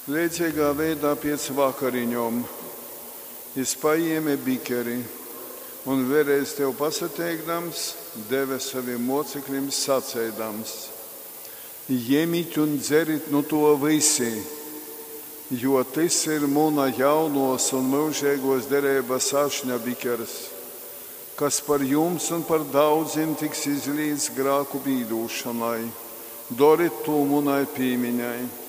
Līdzīgā veidā pēc vakariņām es paņēmu bikeri un vēlreiz tev pasateikdams, deva saviem mocekļiem sacēdams: Ņemiet un dzeriet no to visi, jo tas ir mana jaunos un mūžīgos derības ašņa bikers, kas par jums un par daudziem tiks izlīdz grēku pīdūšanai. Dariet to manai piemiņai.